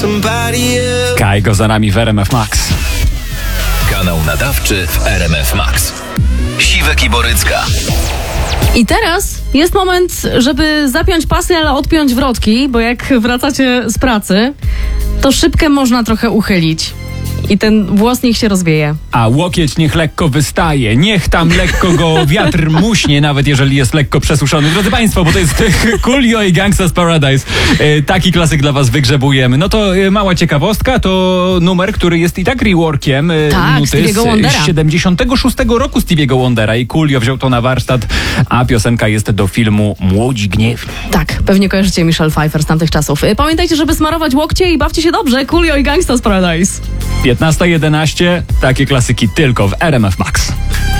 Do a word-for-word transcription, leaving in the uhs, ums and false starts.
Kajgo za nami w R M F Max. Kanał nadawczy w R M F Max. Siwek i Borycka. I teraz jest moment, żeby zapiąć pasy, ale odpiąć wrotki, bo jak wracacie z pracy, to szybkę można trochę uchylić. I ten włos niech się rozwieje. A łokieć niech lekko wystaje, niech tam lekko go wiatr muśnie, nawet jeżeli jest lekko przesuszony. Drodzy Państwo, bo to jest Coolio i Gangsta's Paradise. E, taki klasyk dla Was wygrzebujemy. No to e, mała ciekawostka, to numer, który jest i tak reworkiem e, tak, nuty Stevie'ego Wondera. z siedemdziesiątego szóstego roku Stevie'ego Wondera i Coolio wziął to na warsztat, a piosenka jest do filmu Młodzi Gniewni. Tak, pewnie kojarzycie Michelle Pfeiffer z tamtych czasów. E, Pamiętajcie, żeby smarować łokcie i bawcie się dobrze. Coolio i Gangsta's Paradise. piętnasta jedenaście, takie klasyki tylko w R M F Max.